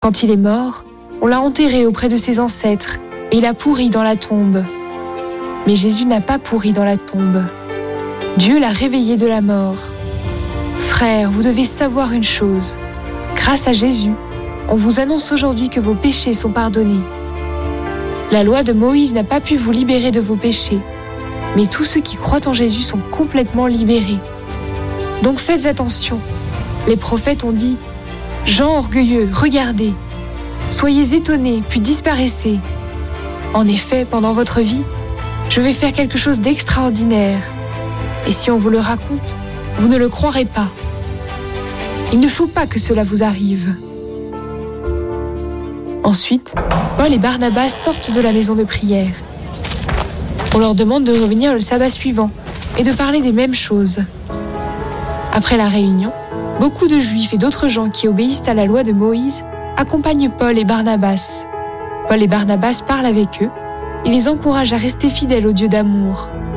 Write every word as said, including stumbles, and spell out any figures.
Quand il est mort, on l'a enterré auprès de ses ancêtres et il a pourri dans la tombe. Mais Jésus n'a pas pourri dans la tombe. Dieu l'a réveillé de la mort. Frères, vous devez savoir une chose. Grâce à Jésus, on vous annonce aujourd'hui que vos péchés sont pardonnés. La loi de Moïse n'a pas pu vous libérer de vos péchés, mais tous ceux qui croient en Jésus sont complètement libérés. Donc faites attention. Les prophètes ont dit « Gens orgueilleux, regardez. Soyez étonnés, puis disparaissez. En effet, pendant votre vie, je vais faire quelque chose d'extraordinaire. Et si on vous le raconte, vous ne le croirez pas. Il ne faut pas que cela vous arrive. » Ensuite, Paul et Barnabas sortent de la maison de prière. On leur demande de revenir le sabbat suivant et de parler des mêmes choses. Après la réunion, beaucoup de Juifs et d'autres gens qui obéissent à la loi de Moïse accompagnent Paul et Barnabas. Paul et Barnabas parlent avec eux et les encouragent à rester fidèles au Dieu d'amour.